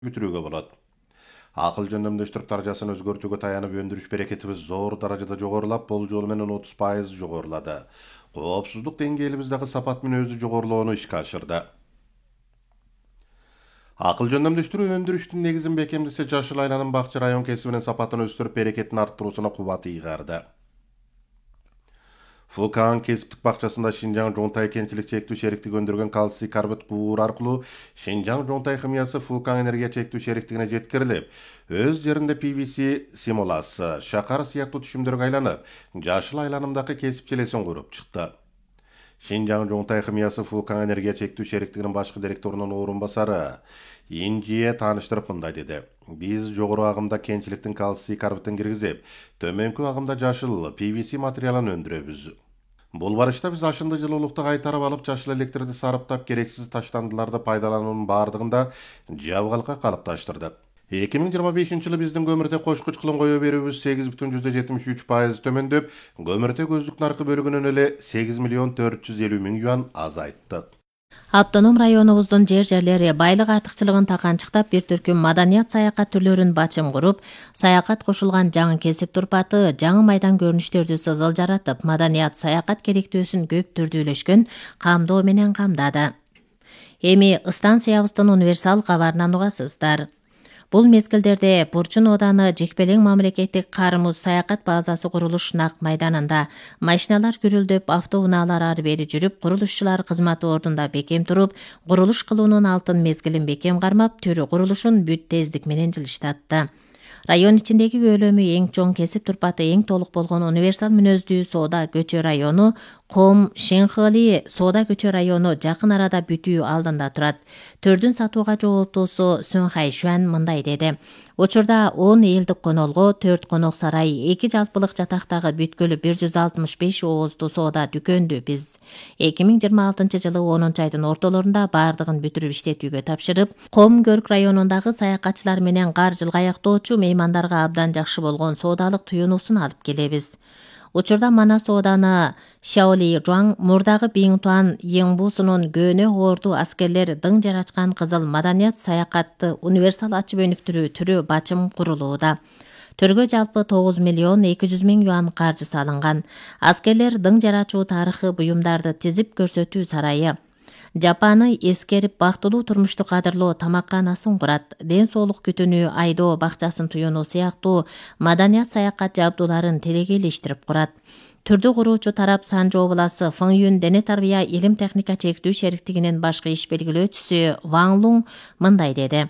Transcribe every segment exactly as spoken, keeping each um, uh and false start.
бүтүрүүгө болот. Акыл жөндөмдөштүк даражасын өзгөртүүгө таянып өндүрүш берекетибиз зор даражада жогорулап, болжол менен отуз пайыз жогорулады. Коопсуздук деңгээлибиздagi сапат мүнөздү жогорулоону ишке ашырды. Акыл жөндөмдөштүрүү өндүрүштүн негизин бекемдесе, Жашыл Айланын бакчы район кесибинин сапатын өстүрүп, берекетин арттыруусуна кубат ыйгарды. Фукан кесиптик бакчасында Шинжаң Жонтай кенчилик чектүү шериктиги өндүргөн кальций карбид куур аркылуу Шинжаң Жонтай химиясы Фукан энергия чектүү шериктигине жеткирилип, өз жеринде пи ви си симоласы, шакар сыяктуу түшүмдөргө айланып, Жашыл Айланымдагы кесип желесин куруп чыкты. Шинжаң Жонтай химиясы Фукан энергия чектүү шериктигинин башкы директорунун орун басары Инжие тааныштырып мындай деди. Биз жогору агымда кенчиликтин кальций карбидин киргизип, төмөнкү агымда жашыл пи ви си материалын өндүрөбүз. Бул барышта биз ашынды жылуулукту кайтарып алып, жашыл электрди сарыптап, керексиз таштандыларды пайдалануунун бардыгында жабгылыкка калыпташтырдык. эки миң жыйырма бешинчи жылы биздин көмүртөк кошкуч кылым кое берүүбүз сегиз бүтүн жүздө жетимиш үч пайыз төмөндөп, көмүртөк көздүк наркы бөлүгүнөн эле сегиз миллион төрт жүз элүү миң юан азайттык. Автоном районубуздун жер жерлери байлык артыкчылыгын таканчыктап, бир түркүм маданият саякат түрлөрүн бачым куруп, саякат кошулган жаңы кесип турпаты, жаңы майдан көрүнүштөрдү сызыл жаратып, маданият саякат керектөөсүн көп түрдүүлөшкөн камдоо менен камдады. Эми станциябыздын универсал кабарынан угасыздар. Бул мезгилдерде Бурчун ооданы Жекпелең мамлекеттик кар муз саякат базасы курулуш нак майданында машиналар күрүлдөп, автоунаалар ары бери жүрүп, курулушчулар кызматы ордунда бекем туруп, курулуш кылуунун алтын мезгилин бекем кармап, төрү курулушун бүт тездик менен жылыштатты. Район ичиндеги көлөмү эң чоң кесип турпаты эң толук болгон универсал мүнөздүү соода көчө району Ком Шенхали соода көчө району жакын арада бүтүү алдында турат. Төрдүн сатууга жооптуусу Сүнхай Шуан мындай деди. Учурда он элдик конолго, төрт конок сарай, эки жалпылык жатактагы бүткөлү бир жүз алтымыш беш ооздуу соода дүкөндү биз эки миң жыйырма алтынчы жылы онунчу айдын ортолорунда бардыгын бүтүрүп иштетүүгө тапшырып, Ком Көрк районундагы саякатчылар менен кар жылга аяктоочу меймандарга абдан жакшы болгон соодалык туюнуусун алып келебиз. Учурда Манас ооданы Шаоли Жуаң, мурдагы Биңтуан Еңбусунун көөнө орду аскерлер дың жарачкан кызыл маданият саякатты универсал ачып өнүктүрүү түрү бачым курулууда. Төргө жалпы тогуз миллион эки жүз миң юан каржы салынган. Аскерлер дың жарачуу тарыхы буюмдарды тизип көрсөтүү сарайы, жапаны эскерип бактылуу турмушту кадырлоо тамакканасын курат, ден соолук күтүнү айдоо бакчасын туюнуу сыяктуу маданият саякат жабдууларын телегейлештирип курат. Түрдү куруучу тарап Санжоо обласы Фыңюн дене тарбия илим техника чектүү шериктигинин башкы иш белгилөөчүсү Ваң Луң мындай деди.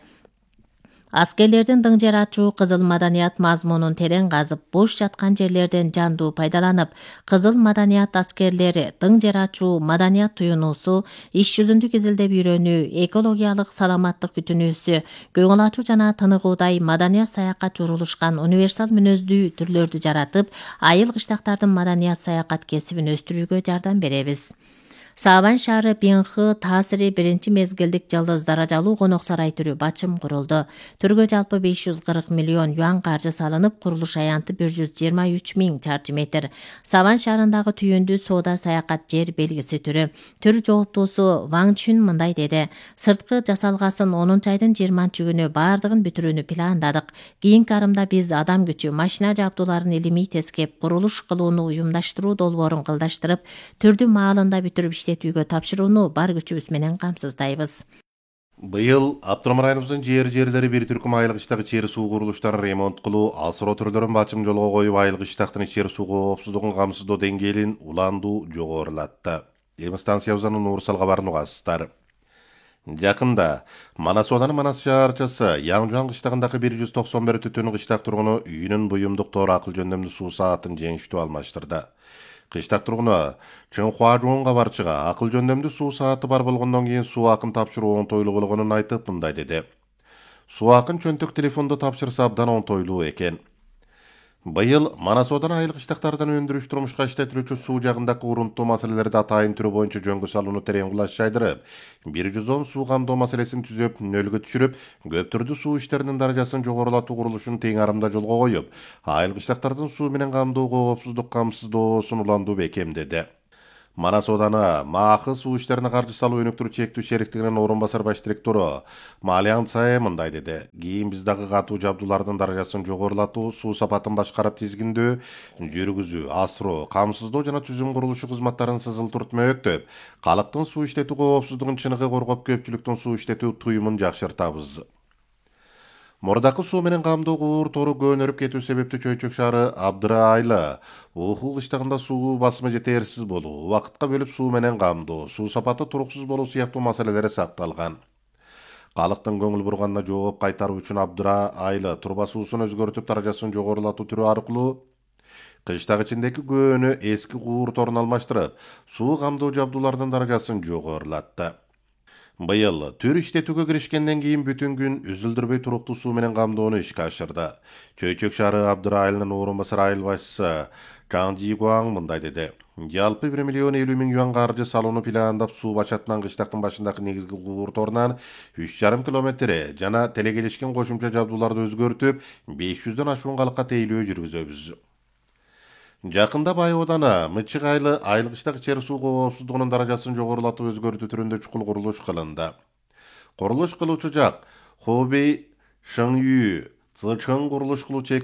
Аскерлердин дың жарачуу кызыл маданият мазмунун терең казып, бош жаткан жерлерден жандуу пайдаланып, кызыл маданият аскерлери дың жарачуу маданият туюнуусу, иш жүзүндө изилдеп үйрөнүү, экологиялык саламаттык күтүнүүсү, көңүл ачуу жана тыныгуудай маданият саякат журулушкан универсал мүнөздүү түрлөрдү жаратып, айыл кыштактардын маданият саякат кесибин өстүрүүгө жардам беребиз. Саабан шаары Бинхы таасири биринчи мезгилдик жылдыз даражалуу конок сарай түрү бачым курулду. Түргө жалпы беш жүз кырк миллион юан каржы салынып, курулуш аянты бир жүз жыйырма үч миң чарчы метр. Саабан шаарындагы түйүндүү соода саякат жер белгиси түрү. Түр жооптуусу Ваң Чүн мындай деди. Сырткы жасалгасын онунчу айдын жыйырманчы күнү бардыгын бүтүрүүнү пландадык. Кийинки арымда биз адам күчү, машина жабдууларын илимий тескеп, курулуш кылууну уюмдаштыруу долбоорун кылдаштырып, түрдү маалында бүтүрүп иштетүүгө тапшырууну бар күчүбүз менен камсыздайбыз. Быйыл Автоном районубуздун жер жерлери бир түркүм айылык иштагы чер суу курулуштарын ремонт кылуу, асыроо түрлөрүн бачым жолго коюп, айылык иштактын чер суу коопсуздугун камсыздоо деңгээлин уландуу жогорулатты. Эми станциябыздын Нурсал кабарын угасыздар. Жакында Манас ооданы Манас шаарчасы Яңжуан кыштагындагы бир жүз токсон бир түтүн кыштак тургуну үйүнүн буюмдук тоор акыл жөндөмдүү суу саатын жеңиштүү алмаштырды. Кыштак тургуну Чыңхуажуун кабарчыга акыл жөндөмдүү суу сааты бар болгондон кийин суу акын тапшыруу оңтойлуу болгонун айтып мындай деди. Суу акын чөнтөк телефондо тапшырса абдан оңтойлуу экен. Быйыл Манас ооданы айылык иштактардан өндүрүш турмушка иштетилүүчү суу жагындагы урунттуу маселелерди атайын түрү боюнча жөнгө салууну терең кулач жайдырып, бир жүз он суу камдоо маселесин түзөп, нөлгө түшүрүп, көп түрдүү суу иштеринин даражасын жогорулатуу курулушун тең арымда жолго коюп, айылык иштактардын суу менен камдоо коопсуздук камсыздоосун уландуу бекемдеди. Манас Оданы Мақы суу иштерине каршы салуу өнүктүрүү чектүү шериктигинин орун басар баш директору Малиан Цае мындай деди. Кийин биз дагы катуу жабдуулардын даражасын жогорулатуу, суу сапатын башкарып тизгиндөө, жүргүзүү, асыроо, камсыздоо жана түзүм курулушу кызматтарын сызылтыртма өктөп, калктын суу иштетүү коопсуздугун чыныгы коргоп, көпчүлүктүн суу иштетүү туюмун жакшыртабыз. Мурдакы суу менен камдоо куур тору көнөрүп кетүү себептүү Чөйчөк шаары Абдыра айылы Ухул кыштагында суу басымы жетерсиз болуу, убакытка бөлүп суу менен камдоо, суу сапаты туруксуз болуу сыяктуу маселелери сакталган. Калктын көңүл бурганына жооп кайтаруу үчүн Абдыра айылы труба суусун өзгөртүп даражасын жогорулатуу түрү аркылуу кыштак ичиндеги көөнү эски куур торун алмаштырып, суу камдоо жабдуулардын даражасын жогорулатты. Быйыл төр иштетүүгө киришкенден кийин бүтүн күн үзүлдүрбөй туруктуу суу менен камдоону ишке ашырды. Чөйчөк шаары Абдыра айылынын орун басар айыл башчысы Чаң Жигуаң мындай деди. Жалпы бир миллион элүү миң юан каржы салууну пландап суу бачатынан кыштактын башындагы негизги куур торунан үч жарым километр жана телекелешкен кошумча жабдууларды өзгөртүп, беш жүздөн ашуун калкка тейлөө жүргүзөбүз. Жакында Бай Оданы Мычык айылы айыл кыштак ичери суу коопсуздугунун даражасын жогорулатып өзгөртүү түрүндө чукул курулуш кылынды. Курулуш кылуучу жак Хобей Шыңюй Цычың курулуш кылуу